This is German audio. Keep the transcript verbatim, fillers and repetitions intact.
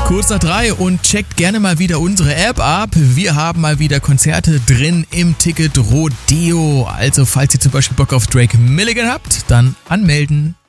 Kurz nach drei und checkt gerne mal wieder unsere App ab. Wir haben mal wieder Konzerte drin im Ticket Rodeo. Also falls ihr zum Beispiel Bock auf Drake Milligan habt, dann anmelden.